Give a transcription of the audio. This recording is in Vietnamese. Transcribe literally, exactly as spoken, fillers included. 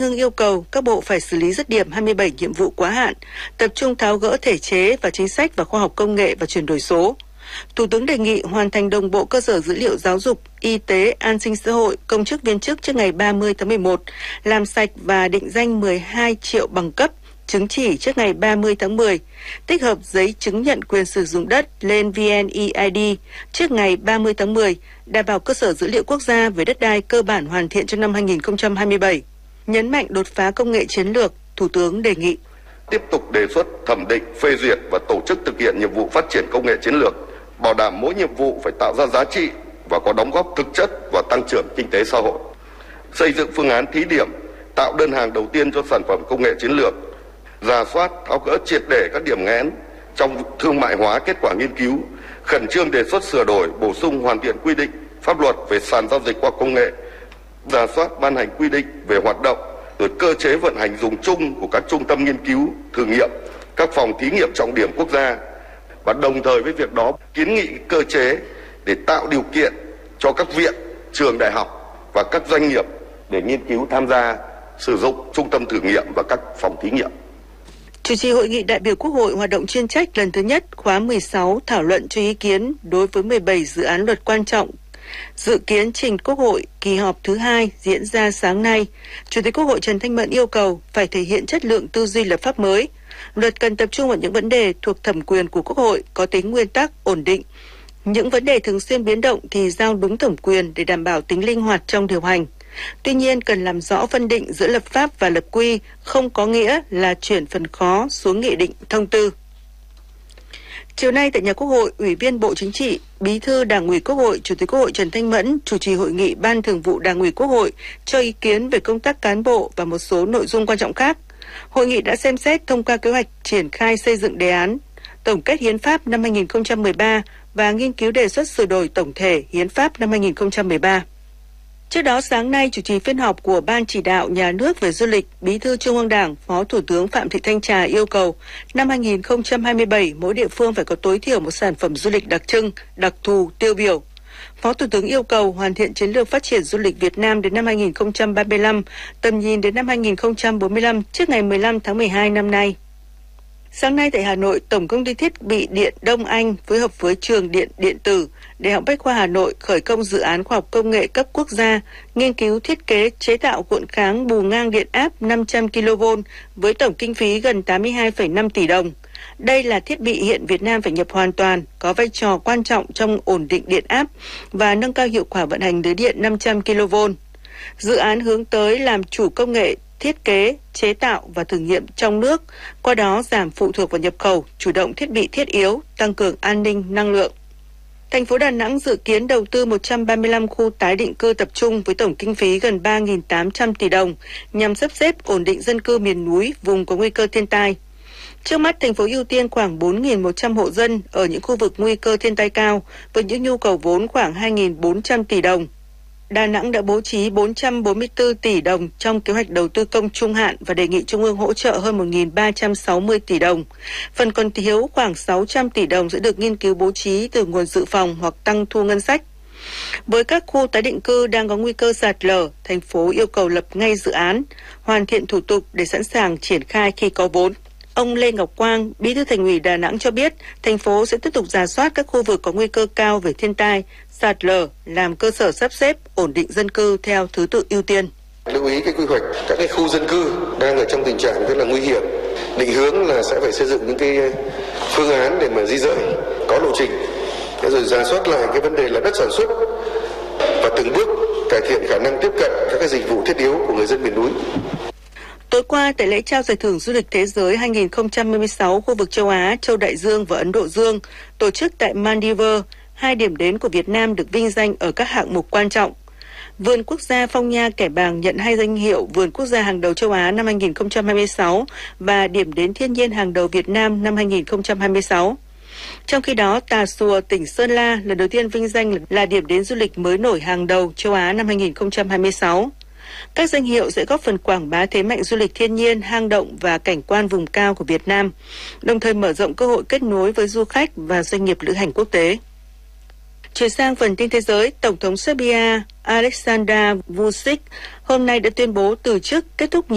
tướng yêu cầu các bộ phải xử lý dứt điểm hai mươi bảy nhiệm vụ quá hạn, tập trung tháo gỡ thể chế và chính sách và khoa học công nghệ và chuyển đổi số. Thủ tướng đề nghị hoàn thành đồng bộ cơ sở dữ liệu giáo dục, y tế, an sinh xã hội, công chức viên chức trước ngày ba mươi tháng mười một, làm sạch và định danh mười hai triệu bằng cấp, chứng chỉ trước ngày ba mươi tháng mười, tích hợp giấy chứng nhận quyền sử dụng đất lên vê en e i đê trước ngày ba mươi tháng mười, đảm bảo cơ sở dữ liệu quốc gia về đất đai cơ bản hoàn thiện trong năm hai nghìn không trăm hai mươi bảy. Nhấn mạnh đột phá công nghệ chiến lược, Thủ tướng đề nghị tiếp tục đề xuất thẩm định, phê duyệt và tổ chức thực hiện nhiệm vụ phát triển công nghệ chiến lược, bảo đảm mỗi nhiệm vụ phải tạo ra giá trị và có đóng góp thực chất vào tăng trưởng kinh tế xã hội. Xây dựng phương án thí điểm, tạo đơn hàng đầu tiên cho sản phẩm công nghệ chiến lược, rà soát, tháo gỡ triệt để các điểm nghẽn trong thương mại hóa kết quả nghiên cứu, khẩn trương đề xuất sửa đổi, bổ sung hoàn thiện quy định pháp luật về sàn giao dịch khoa học công nghệ, rà soát ban hành quy định về hoạt động, rồi cơ chế vận hành dùng chung của các trung tâm nghiên cứu, thử nghiệm, các phòng thí nghiệm trọng điểm quốc gia, và đồng thời với việc đó kiến nghị cơ chế để tạo điều kiện cho các viện, trường đại học và các doanh nghiệp để nghiên cứu tham gia sử dụng trung tâm thử nghiệm và các phòng thí nghiệm. Chủ trì hội nghị đại biểu Quốc hội hoạt động chuyên trách lần thứ nhất khóa mười sáu thảo luận cho ý kiến đối với mười bảy dự án luật quan trọng dự kiến trình Quốc hội kỳ họp thứ hai diễn ra sáng nay. Chủ tịch Quốc hội Trần Thanh Mẫn yêu cầu phải thể hiện chất lượng tư duy lập pháp mới. Luật cần tập trung vào những vấn đề thuộc thẩm quyền của Quốc hội, có tính nguyên tắc, ổn định. Những vấn đề thường xuyên biến động thì giao đúng thẩm quyền để đảm bảo tính linh hoạt trong điều hành. Tuy nhiên, cần làm rõ phân định giữa lập pháp và lập quy, không có nghĩa là chuyển phần khó xuống nghị định, thông tư. Chiều nay tại nhà Quốc hội, Ủy viên Bộ Chính trị, Bí thư Đảng ủy Quốc hội, Chủ tịch Quốc hội Trần Thanh Mẫn chủ trì hội nghị Ban Thường vụ Đảng ủy Quốc hội cho ý kiến về công tác cán bộ và một số nội dung quan trọng khác. Hội nghị đã xem xét thông qua kế hoạch triển khai xây dựng đề án tổng kết hiến pháp năm hai nghìn không trăm mười ba và nghiên cứu đề xuất sửa đổi tổng thể hiến pháp năm hai nghìn không trăm mười ba. Trước đó, sáng nay, chủ trì phiên họp của Ban Chỉ đạo Nhà nước về du lịch, Bí thư Trung ương Đảng, Phó Thủ tướng Phạm Thị Thanh Trà yêu cầu năm hai nghìn không trăm hai mươi bảy, mỗi địa phương phải có tối thiểu một sản phẩm du lịch đặc trưng, đặc thù, tiêu biểu. Phó Thủ tướng yêu cầu hoàn thiện chiến lược phát triển du lịch Việt Nam đến năm hai nghìn không trăm ba mươi lăm, tầm nhìn đến năm hai nghìn không trăm bốn mươi lăm trước ngày mười lăm tháng mười hai năm nay. Sáng nay tại Hà Nội, Tổng công ty Thiết bị Điện Đông Anh phối hợp với Trường Điện Điện tử, Đại học Bách khoa Hà Nội khởi công dự án khoa học công nghệ cấp quốc gia, nghiên cứu thiết kế chế tạo cuộn kháng bù ngang điện áp năm trăm ki lô vôn với tổng kinh phí gần tám mươi hai phẩy năm tỷ đồng. Đây là thiết bị hiện Việt Nam phải nhập hoàn toàn, có vai trò quan trọng trong ổn định điện áp và nâng cao hiệu quả vận hành lưới điện năm trăm ki lô vôn. Dự án hướng tới làm chủ công nghệ thiết kế, chế tạo và thử nghiệm trong nước, qua đó giảm phụ thuộc vào nhập khẩu, chủ động thiết bị thiết yếu, tăng cường an ninh năng lượng. Thành phố Đà Nẵng dự kiến đầu tư một trăm ba mươi lăm khu tái định cư tập trung với tổng kinh phí gần ba nghìn tám trăm tỷ đồng nhằm sắp xếp ổn định dân cư miền núi, vùng có nguy cơ thiên tai. Trước mắt, thành phố ưu tiên khoảng bốn nghìn một trăm hộ dân ở những khu vực nguy cơ thiên tai cao với những nhu cầu vốn khoảng hai nghìn bốn trăm tỷ đồng. Đà Nẵng đã bố trí bốn trăm bốn mươi tư tỷ đồng trong kế hoạch đầu tư công trung hạn và đề nghị Trung ương hỗ trợ hơn một nghìn ba trăm sáu mươi tỷ đồng. Phần còn thiếu khoảng sáu trăm tỷ đồng sẽ được nghiên cứu bố trí từ nguồn dự phòng hoặc tăng thu ngân sách. Với các khu tái định cư đang có nguy cơ sạt lở, thành phố yêu cầu lập ngay dự án, hoàn thiện thủ tục để sẵn sàng triển khai khi có vốn. Ông Lê Ngọc Quang, Bí thư Thành ủy Đà Nẵng cho biết, thành phố sẽ tiếp tục rà soát các khu vực có nguy cơ cao về thiên tai, sạt lở, làm cơ sở sắp xếp, ổn định dân cư theo thứ tự ưu tiên. Lưu ý cái quy hoạch các cái khu dân cư đang ở trong tình trạng rất là nguy hiểm. Định hướng là sẽ phải xây dựng những cái phương án để mà di dời có lộ trình. Thế rồi rà soát lại cái vấn đề là đất sản xuất và từng bước cải thiện khả năng tiếp cận các cái dịch vụ thiết yếu của người dân miền núi. Tối qua, tại lễ trao giải thưởng du lịch thế giới hai nghìn không trăm hai mươi sáu khu vực châu Á, châu Đại Dương và Ấn Độ Dương, tổ chức tại Maldives, hai điểm đến của Việt Nam được vinh danh ở các hạng mục quan trọng. Vườn Quốc gia Phong Nha Kẻ Bàng nhận hai danh hiệu Vườn Quốc gia hàng đầu châu Á năm hai nghìn không trăm hai mươi sáu và Điểm đến thiên nhiên hàng đầu Việt Nam năm hai nghìn không trăm hai mươi sáu. Trong khi đó, Tà Xùa, tỉnh Sơn La lần đầu tiên vinh danh là điểm đến du lịch mới nổi hàng đầu châu Á năm hai nghìn không trăm hai mươi sáu. Các danh hiệu sẽ góp phần quảng bá thế mạnh du lịch thiên nhiên, hang động và cảnh quan vùng cao của Việt Nam, đồng thời mở rộng cơ hội kết nối với du khách và doanh nghiệp lữ hành quốc tế. Chuyển sang phần tin thế giới, Tổng thống Serbia Aleksandar Vučić hôm nay đã tuyên bố từ chức kết thúc